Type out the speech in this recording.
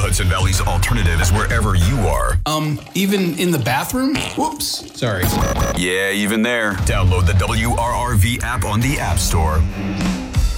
Hudson Valley's alternative is wherever you are. Even in the bathroom? Whoops. Sorry. Yeah, even there. Download the WRRV app on the App Store.